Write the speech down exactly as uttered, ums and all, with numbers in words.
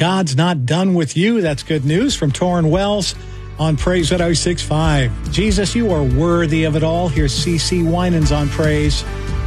God's not done with you. That's good news from Torrin Wells on Praise one oh six point five. Jesus, you are worthy of it all. Here's C C Winans on Praise.